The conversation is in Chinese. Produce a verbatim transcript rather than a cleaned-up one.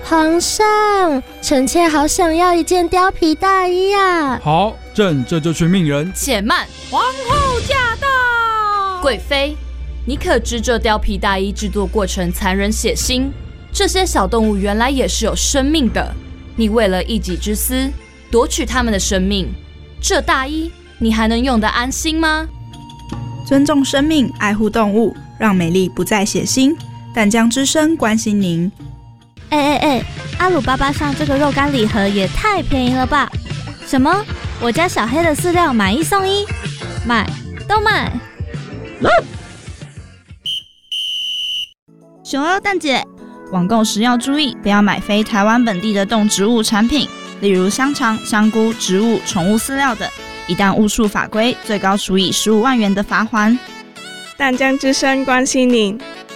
皇上，臣妾好想要一件貂皮大衣啊！ 好，朕这就去命人。 且慢，皇后驾到！贵妃，你可知这貂皮大衣制作过程残忍血腥？这些小动物原来也是有生命的，你为了一己之私夺取他们的生命，这大衣你还能用得安心吗？ 尊重生命，爱护动物，让美丽不再血腥。淡江之声关心您。 哎哎哎，阿鲁巴巴上这个肉干礼盒也太便宜了吧！什么？我家小黑的饲料买一送一，买都买！ 熊二蛋姐，网购时要注意，不要买非台湾本地的动植物产品，例如香肠、香菇、植物、宠物饲料等。一旦误触法规，最高处以十五万元的罚锾。 淡江之声关心您，